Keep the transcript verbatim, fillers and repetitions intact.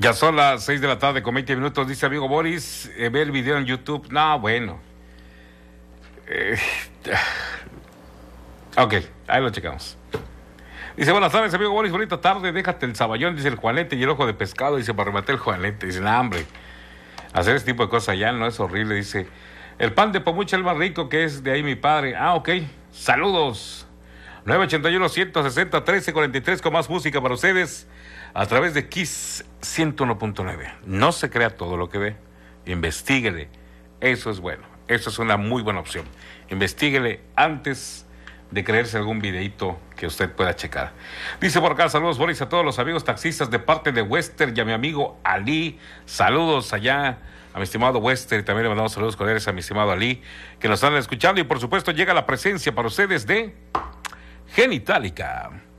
Ya son las seis de la tarde con veinte minutos, dice amigo Boris, eh, ve el video en YouTube. No, bueno. Eh, ok, ahí lo checamos. Dice, buenas tardes, amigo Boris, bonita tarde, déjate el saballón, dice el Juanete, y el ojo de pescado, dice, para rematar el Juanete. Dice, nah, hombre, hacer este tipo de cosas ya no es horrible, dice. El pan de pomucha, el más rico, que es de ahí mi padre. Ah, ok, saludos. nueve ochenta y uno, ciento sesenta, trece cuarenta y tres, con más música para ustedes, a través de Kiss ciento uno punto nueve. No se crea todo lo que ve, investíguele, eso es bueno, eso es una muy buena opción. Investíguele antes de creerse algún videíto que usted pueda checar. Dice por acá, saludos Boris a todos los amigos taxistas de parte de Wester y a mi amigo Ali. Saludos allá a mi estimado Wester, y también le mandamos saludos cordiales a mi estimado Ali, que nos están escuchando, y por supuesto llega la presencia para ustedes de Genitalica.